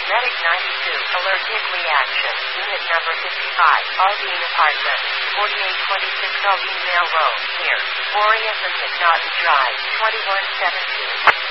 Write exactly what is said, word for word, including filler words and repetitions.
Medic ninety-two, allergic reaction, unit number fifty-five, Aldine Apartment, forty-eight twenty-six Aldine Mail Road, here, Boreas and McNaughton Drive, twenty-one seventeen.